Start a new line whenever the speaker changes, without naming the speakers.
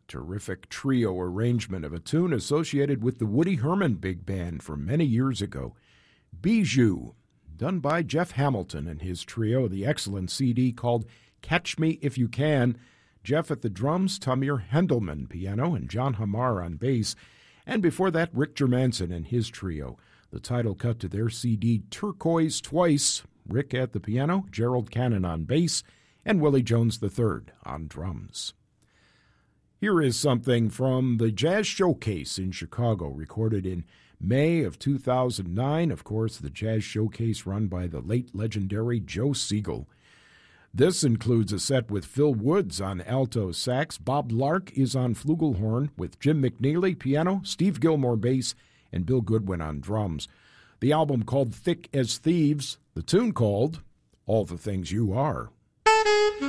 terrific trio arrangement of a tune associated with the Woody Herman Big Band from many years ago. Bijou, done by Jeff Hamilton and his trio, the excellent CD called Catch Me If You Can. Jeff at the drums, Tamir Hendelman piano, and John Hamar on bass. And before that, Rick Germanson and his trio. The title cut to their CD, Turquoise Twice. Rick at the piano, Gerald Cannon on bass, and Willie Jones III on drums. Here is something from the Jazz Showcase in Chicago, recorded in May of 2009. Of course, the Jazz Showcase run by the late legendary Joe Siegel. This includes a set with Phil Woods on alto sax. Bob Lark is on flugelhorn with Jim McNeely piano, Steve Gilmore bass, and Bill Goodwin on drums. The album called Thick as Thieves, the tune called All the Things You Are.